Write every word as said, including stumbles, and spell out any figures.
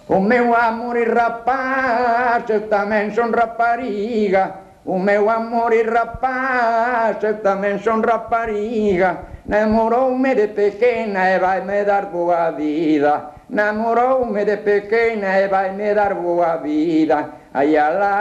O meu amor e rapaz, eu tamén son rapariga. O meu amor e rapaz, eu tamén son rapariga. Namoroume de pequena e vai me dar boa vida. Namoroume de pequena e vai me dar boa vida. Ai, alá.